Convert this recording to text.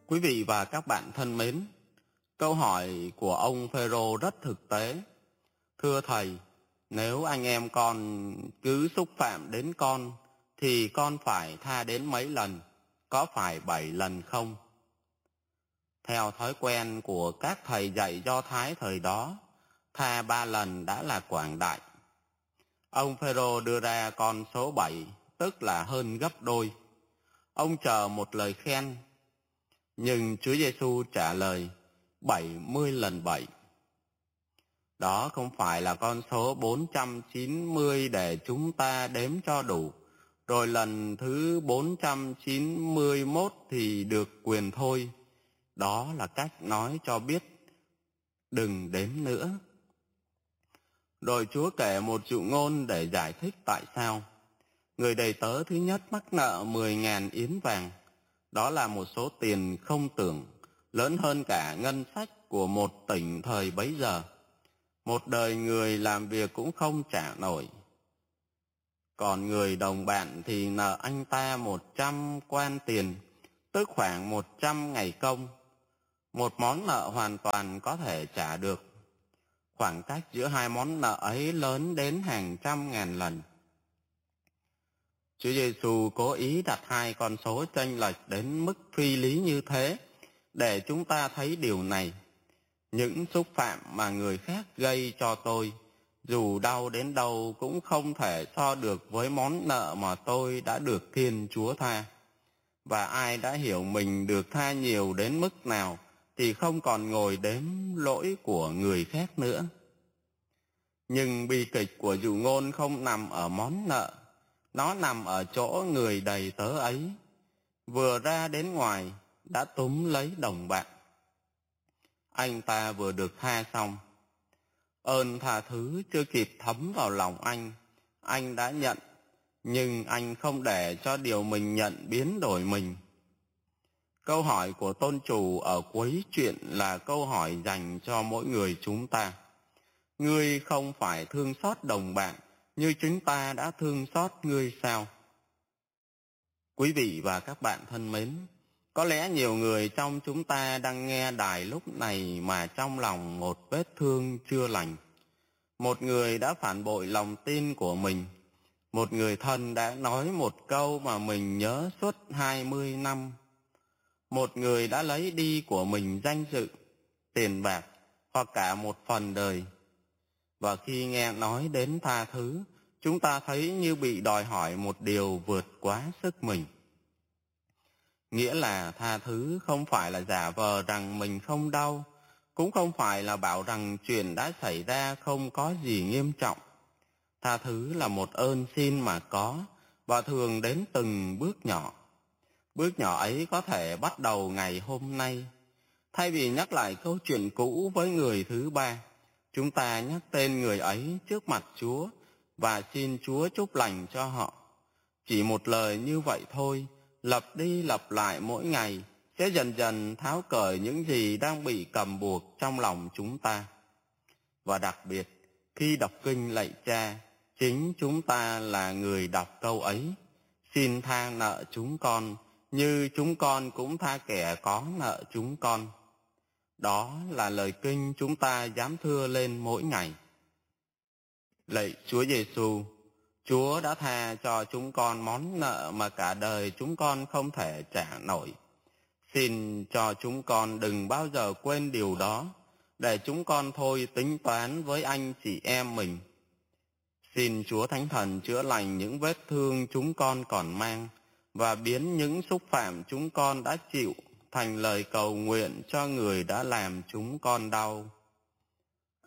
Quý vị và các bạn thân mến, câu hỏi của ông Phêrô rất thực tế. Thưa Thầy, nếu anh em con cứ xúc phạm đến con, thì con phải tha đến mấy lần? Có phải 7 lần không? Theo thói quen của các thầy dạy Do Thái thời đó, tha 3 lần đã là quảng đại. Ông Phêrô đưa ra con số 7, tức là hơn gấp đôi. Ông chờ một lời khen, nhưng Chúa Giêsu trả lời 70 lần 7. Đó không phải là con số 490 để chúng ta đếm cho đủ, rồi lần thứ 491 thì được quyền thôi. Đó là cách nói cho biết đừng đếm nữa. Rồi Chúa kể một dụ ngôn để giải thích tại sao. Người đầy tớ thứ nhất mắc nợ 10.000 yến vàng. Đó là một số tiền không tưởng, lớn hơn cả ngân sách của một tỉnh thời bấy giờ. Một đời người làm việc cũng không trả nổi. Còn người đồng bạn thì nợ anh ta 100 quan tiền, tức khoảng 100 ngày công. Một món nợ hoàn toàn có thể trả được. Khoảng cách giữa hai món nợ ấy lớn đến hàng trăm ngàn lần. Chúa Giêsu cố ý đặt hai con số chênh lệch đến mức phi lý như thế để chúng ta thấy điều này. Những xúc phạm mà người khác gây cho tôi, dù đau đến đâu cũng không thể so được với món nợ mà tôi đã được Thiên Chúa tha. Và ai đã hiểu mình được tha nhiều đến mức nào thì không còn ngồi đếm lỗi của người khác nữa. Nhưng bi kịch của dụ ngôn không nằm ở món nợ, nó nằm ở chỗ người đầy tớ ấy vừa ra đến ngoài đã túm lấy đồng bạn. Anh ta vừa được tha xong, ơn tha thứ chưa kịp thấm vào lòng anh đã nhận, nhưng anh không để cho điều mình nhận biến đổi mình. Câu hỏi của tôn chủ ở cuối chuyện là câu hỏi dành cho mỗi người chúng ta. Ngươi không phải thương xót đồng bạn như chúng ta đã thương xót ngươi sao? Quý vị và các bạn thân mến, có lẽ nhiều người trong chúng ta đang nghe đài lúc này mà trong lòng một vết thương chưa lành. Một người đã phản bội lòng tin của mình. Một người thân đã nói một câu mà mình nhớ suốt 20 năm. Một người đã lấy đi của mình danh dự, tiền bạc hoặc cả một phần đời. Và khi nghe nói đến tha thứ, chúng ta thấy như bị đòi hỏi một điều vượt quá sức mình. Nghĩa là tha thứ không phải là giả vờ rằng mình không đau, cũng không phải là bảo rằng chuyện đã xảy ra không có gì nghiêm trọng. Tha thứ là một ơn xin mà có, và thường đến từng bước nhỏ. Bước nhỏ ấy có thể bắt đầu ngày hôm nay. Thay vì nhắc lại câu chuyện cũ với người thứ ba, chúng ta nhắc tên người ấy trước mặt Chúa và xin Chúa chúc lành cho họ. Chỉ một lời như vậy thôi, lặp đi lặp lại mỗi ngày, sẽ dần dần tháo cởi những gì đang bị cầm buộc trong lòng chúng ta. Và đặc biệt, khi đọc kinh lạy Cha, chính chúng ta là người đọc câu ấy. Xin tha nợ chúng con, như chúng con cũng tha kẻ có nợ chúng con. Đó là lời kinh chúng ta dám thưa lên mỗi ngày. Lạy Chúa Giêsu, Chúa đã tha cho chúng con món nợ mà cả đời chúng con không thể trả nổi. Xin cho chúng con đừng bao giờ quên điều đó, để chúng con thôi tính toán với anh chị em mình. Xin Chúa Thánh Thần chữa lành những vết thương chúng con còn mang, và biến những xúc phạm chúng con đã chịu thành lời cầu nguyện cho người đã làm chúng con đau.